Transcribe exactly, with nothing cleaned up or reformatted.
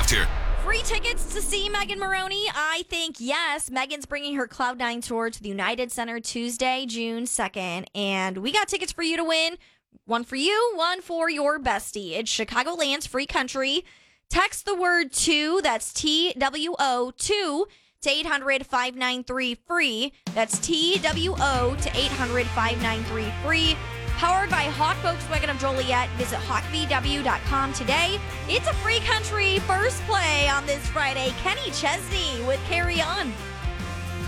next here. Free tickets to see Megan Moroney? I think yes. Megan's bringing her Cloud nine tour to the United Center Tuesday, June second. And we got tickets for you to win. One for you, one for your bestie. It's Chicagoland's Free Country. Text the word two, that's T W O, two, to eight hundred, five nine three, free. That's T W O to eight hundred, five nine three, free. Powered by Hawk Volkswagen of Joliet. Visit hawk v w dot com today. It's a Free Country first play on this Friday. Kenny Chesney with Carry On.